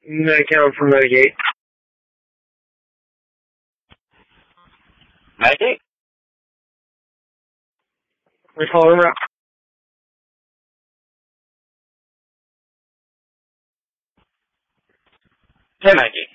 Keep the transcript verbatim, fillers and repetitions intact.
Account for Mitigate. Mitigate? We follow him out. Hey, Mikey.